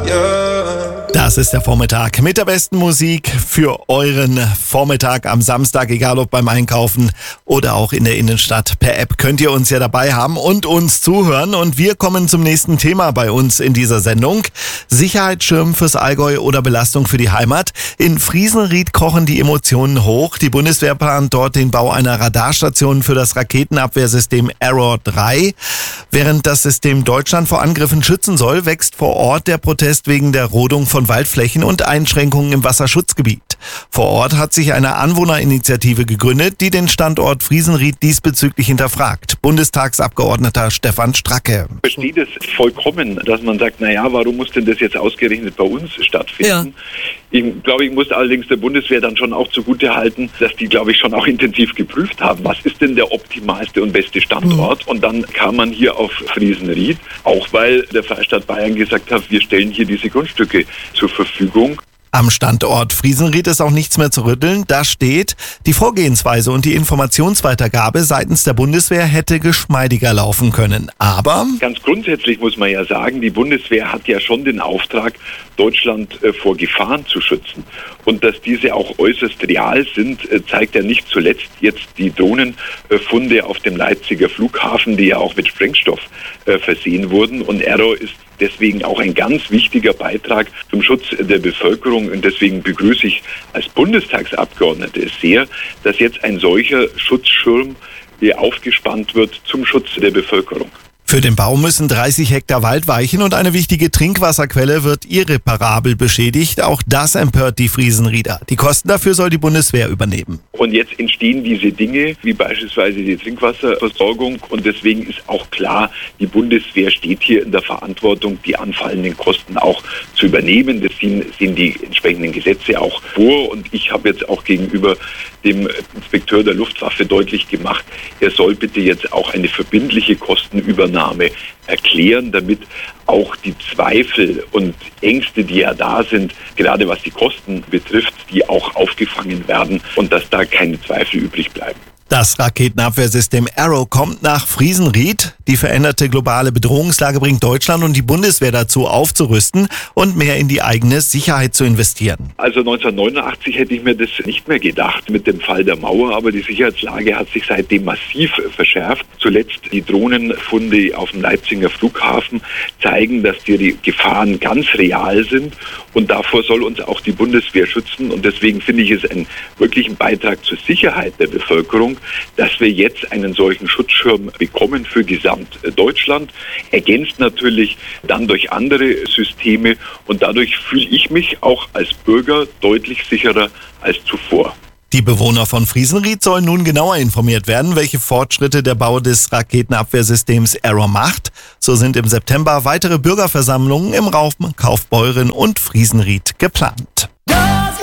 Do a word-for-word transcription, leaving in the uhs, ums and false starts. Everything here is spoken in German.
Das ist der Vormittag mit der besten Musik für euren Vormittag am Samstag, egal ob beim Einkaufen oder auch in der Innenstadt. Per App könnt ihr uns ja dabei haben und uns zuhören. Und wir kommen zum nächsten Thema bei uns in dieser Sendung. Sicherheitsschirm fürs Allgäu oder Belastung für die Heimat. In Friesenried kochen die Emotionen hoch. Die Bundeswehr plant dort den Bau einer Radarstation für das Raketenabwehrsystem Arrow drei. Während das System Deutschland vor Angriffen schützen soll, wächst vor Ort der Protest wegen der Rodung von Waldflächen und Einschränkungen im Wasserschutzgebiet. Vor Ort hat sich eine Anwohnerinitiative gegründet, die den Standort Friesenried diesbezüglich hinterfragt. Bundestagsabgeordneter Stefan Stracke. Ich verstehe das vollkommen, dass man sagt, naja, warum muss denn das jetzt ausgerechnet bei uns stattfinden? Ja. Ich glaube, ich muss allerdings der Bundeswehr dann schon auch zugutehalten, dass die, glaube ich, schon auch intensiv geprüft haben, was ist denn der optimalste und beste Standort? Mhm. Und dann kam man hier auf Friesenried, auch weil der Freistaat Bayern gesagt hat, wir stellen hier diese Grundstücke zur Verfügung. Am Standort Friesenried ist auch nichts mehr zu rütteln. Da steht, die Vorgehensweise und die Informationsweitergabe seitens der Bundeswehr hätte geschmeidiger laufen können. Aber ganz grundsätzlich muss man ja sagen, die Bundeswehr hat ja schon den Auftrag, Deutschland äh, vor Gefahren zu schützen. Und dass diese auch äußerst real sind, äh, zeigt ja nicht zuletzt jetzt die Drohnenfunde auf dem Leipziger Flughafen, die ja auch mit Sprengstoff äh, versehen wurden. Und Arrow ist deswegen auch ein ganz wichtiger Beitrag zum Schutz der Bevölkerung. Und deswegen begrüße ich als Bundestagsabgeordnete es sehr, dass jetzt ein solcher Schutzschirm hier aufgespannt wird zum Schutz der Bevölkerung. Für den Bau müssen dreißig Hektar Wald weichen und eine wichtige Trinkwasserquelle wird irreparabel beschädigt. Auch das empört die Friesenrieder. Die Kosten dafür soll die Bundeswehr übernehmen. Und jetzt entstehen diese Dinge, wie beispielsweise die Trinkwasserversorgung. Und deswegen ist auch klar, die Bundeswehr steht hier in der Verantwortung, die anfallenden Kosten auch zu übernehmen. Das sehen, sehen die entsprechenden Gesetze auch vor. Und ich habe jetzt auch gegenüber dem Inspekteur der Luftwaffe deutlich gemacht, er soll bitte jetzt auch eine verbindliche Kostenübernahme erklären, damit auch die Zweifel und Ängste, die ja da sind, gerade was die Kosten betrifft, die auch aufgefangen werden und dass da keine Zweifel übrig bleiben. Das Raketenabwehrsystem Arrow kommt nach Friesenried. Die veränderte globale Bedrohungslage bringt Deutschland und die Bundeswehr dazu aufzurüsten und mehr in die eigene Sicherheit zu investieren. Also neunzehnhundertneunundachtzig hätte ich mir das nicht mehr gedacht mit dem Fall der Mauer, aber die Sicherheitslage hat sich seitdem massiv verschärft. Zuletzt die Drohnenfunde auf dem Leipziger Flughafen zeigen, dass die Gefahren ganz real sind und davor soll uns auch die Bundeswehr schützen und deswegen finde ich es einen wirklichen Beitrag zur Sicherheit der Bevölkerung, dass wir jetzt einen solchen Schutzschirm bekommen für Gesamtdeutschland, ergänzt natürlich dann durch andere Systeme und dadurch fühle ich mich auch als Bürger deutlich sicherer als zuvor. Die Bewohner von Friesenried sollen nun genauer informiert werden, welche Fortschritte der Bau des Raketenabwehrsystems Arrow macht. So sind im September weitere Bürgerversammlungen im Raum Kaufbeuren und Friesenried geplant.